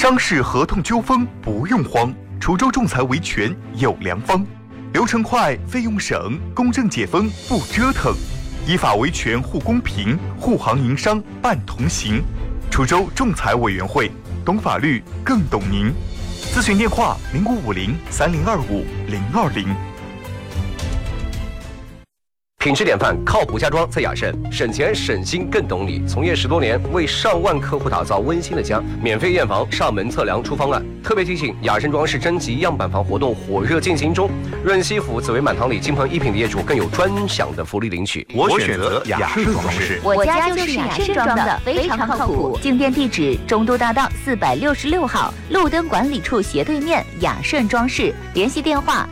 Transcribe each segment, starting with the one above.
商事合同纠纷不用慌，滁州仲裁维权有良方，流程快，费用省，公正解纷不折腾，依法维权护公平，护行营商办同行。滁州仲裁委员会，懂法律更懂您。咨询电话：05503025-020。 品质典范，靠谱家装在雅盛，省钱省心更懂你。从业10多年，为上万客户打造温馨的家，免费验房、上门测量出方案。特别提醒，雅盛装饰征集样板房活动火热进行中，润西府、紫薇满堂里金鹏一品的业主更有专享的福利领取。 我选择雅盛装饰， 我家就是雅盛装的，非常靠谱。进店地址：中都大道466号，路灯管理处斜对面，雅盛装饰。联系电话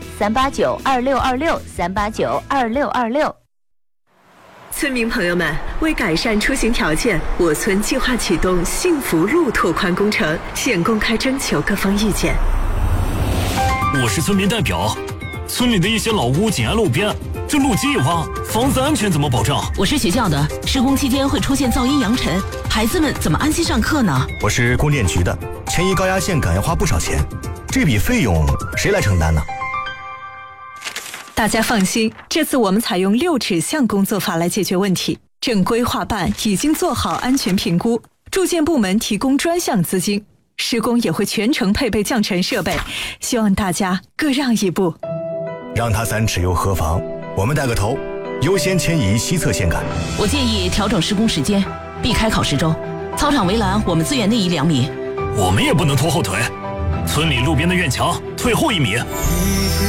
：3892626，3892626。 村民朋友们，为改善出行条件，我村计划启动幸福路拓宽工程，现公开征求各方意见。 我是村民代表，村里的一些老屋紧挨路边，这路基一挖，房子安全怎么保障？ 我是学校的，施工期间会出现噪音扬尘，孩子们怎么安心上课呢？ 我是供电局的，迁移高压线杆要花不少钱，这笔费用谁来承担呢？ 大家放心，这次我们采用6指向工作法来解决问题。正规划办已经做好安全评估，住建部门提供专项资金，施工也会全程配备降尘设备，希望大家各让一步。 让他3尺又何妨？我们带个头，优先迁移西侧线杆。 我建议调整施工时间，避开考试周。操场围栏我们自愿内移2米。 我们也不能拖后腿，村里路边的院墙退后1米。